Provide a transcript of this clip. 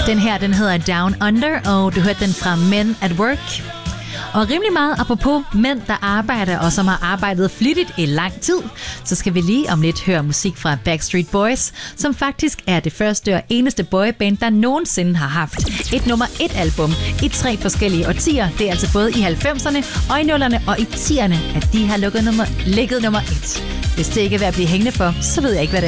Den her, den hedder Down Under, og du hørte den fra Men at Work. Og rimelig meget apropos mænd, der arbejder og som har arbejdet flittigt i lang tid, så skal vi lige om lidt høre musik fra Backstreet Boys, som faktisk er det første og eneste boyband, der nogensinde har haft et nummer 1 album i 3 forskellige årtier. Det er altså både i 90'erne og i 0'erne og i 10'erne, at de har ligget nummer 1. Hvis det ikke er ved at blive hængende for, så ved jeg ikke, hvad det er.